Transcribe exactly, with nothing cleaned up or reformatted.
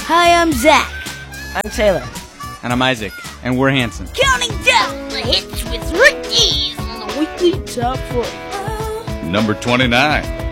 Hi, I'm Zach. I'm Taylor. And I'm Isaac. And we're Hanson. Counting down the hits with Rick Dees on the weekly top forty. Number twenty-nine.